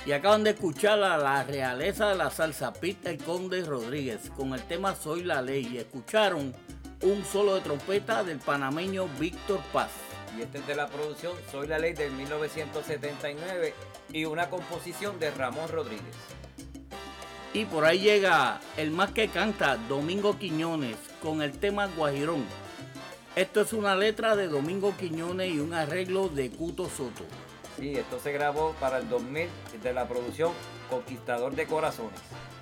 Y acaban de escuchar a la realeza de la salsa, Pita y Conde Rodríguez, con el tema Soy la Ley. Y escucharon un solo de trompeta del panameño Víctor Paz. Y este es de la producción Soy la Ley del 1979 y una composición de Ramón Rodríguez. Y por ahí llega el más que canta, Domingo Quiñones, con el tema Guajirón. Esto es una letra de Domingo Quiñones y un arreglo de Cuto Soto. Sí, esto se grabó para el 2000 de la producción Conquistador de Corazones.